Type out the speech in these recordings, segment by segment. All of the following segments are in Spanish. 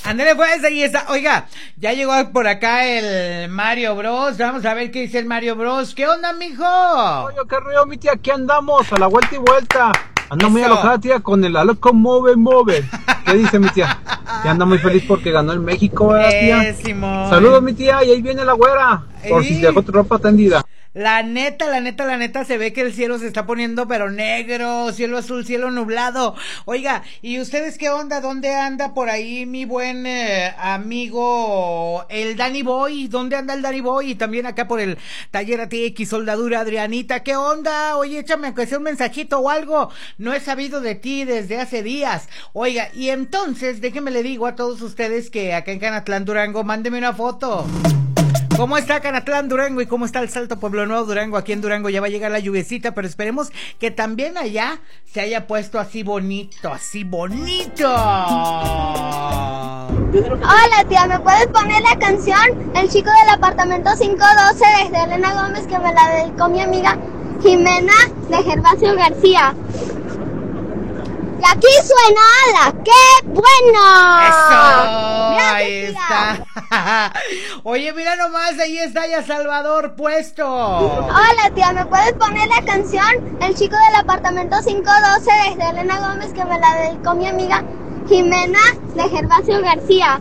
Ándale pues, ahí está. Oiga, ya llegó por acá el Mario Bros. Vamos a ver qué dice el Mario Bros. ¿Qué onda, mijo? Oye, qué río, mi tía, aquí andamos, a la vuelta y vuelta. Ando muy Eso. alojada, tía, con el Aloco Move. ¿Qué dice mi tía? Que anda muy feliz porque ganó el México, ¿verdad, tía? Simón. Saludos, mi tía, y ahí viene la güera, por si dejó tu ropa tendida. La neta, se ve que el cielo se está poniendo pero negro, cielo azul, cielo nublado. Oiga, ¿y ustedes qué onda? ¿Dónde anda por ahí mi buen amigo el Danny Boy? ¿Dónde anda el Danny Boy? Y también acá por el taller ATX Soldadura Adrianita, ¿qué onda? Oye, échame aunque sea un mensajito o algo. No he sabido de ti desde hace días. Oiga, y entonces, déjenme le digo a todos ustedes que acá en Canatlán, Durango, mándeme una foto. ¿Cómo está Canatlán, Durango? ¿Y cómo está el Salto Pueblo Nuevo, Durango? Aquí en Durango ya va a llegar la lluviecita, pero esperemos que también allá se haya puesto así bonito, así bonito. Hola, tía, ¿me puedes poner la canción El chico del apartamento 512 de Elena Gómez, que me la dedicó mi amiga Jimena de Gervasio García? Y aquí suena la ¡qué bueno! ¡Eso! Gracias, Ahí tía. está. Oye, mira nomás, ahí está ya Salvador puesto. Hola, tía, ¿me puedes poner la canción El chico del apartamento 512 de Elena Gómez, que me la dedicó mi amiga Jimena de Gervasio García?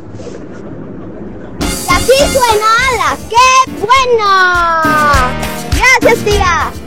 Y aquí suena la ¡qué bueno! Gracias, tía.